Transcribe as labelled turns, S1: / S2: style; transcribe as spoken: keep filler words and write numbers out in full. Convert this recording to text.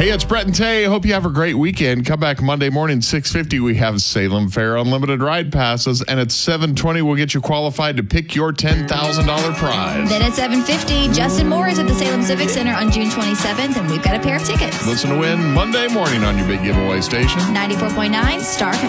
S1: Hey, it's Brett and Tay. Hope you have a great weekend. Come back Monday morning, six fifty. We have Salem Fair Unlimited Ride Passes. And at seven twenty, we'll get you qualified to pick your ten thousand dollars prize.
S2: Then at seven fifty, Justin Moore is at the Salem Civic Center on June twenty-seventh, and we've got a pair of tickets.
S1: Listen to win Monday morning on your big giveaway station.
S2: ninety-four point nine Star Country.